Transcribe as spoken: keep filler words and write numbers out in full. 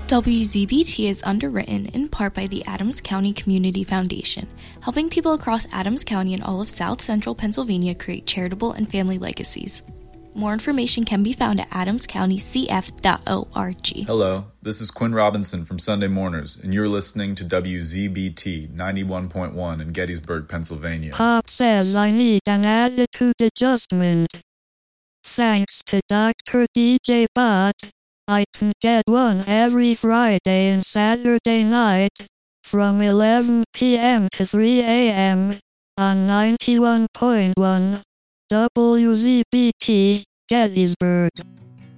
W Z B T is underwritten in part by the Adams County Community Foundation, helping people across Adams County and all of South Central Pennsylvania create charitable and family legacies. More information can be found at adams county c f dot org. Hello, this is Quinn Robinson from Sunday Morners, and you're listening to W Z B T ninety-one point one in Gettysburg, Pennsylvania. Pop says I need an attitude adjustment. Thanks to Doctor D J Bot, I can get one every Friday and Saturday night from eleven p.m. to three a.m. on ninety-one point one W Z B T, Gettysburg.